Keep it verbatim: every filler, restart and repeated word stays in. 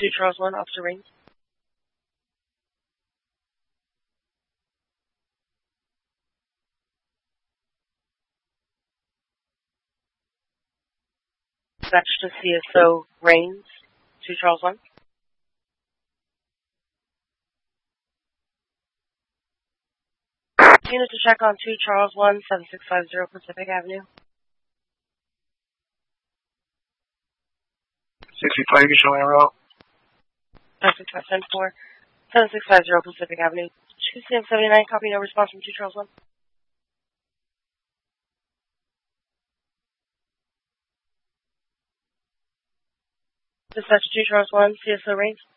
two Charles one, Officer Rains. Dispatch to C S O Rains, two Charles one. Unit to check on two Charles one, seven six five zero Pacific Avenue. sixty-five, you showing a route? five six five ten four, seven six five zero Pacific Avenue. two C M seventy-nine, copy, no response from two Charles one. Dispatch two Charles one, C S O Rains.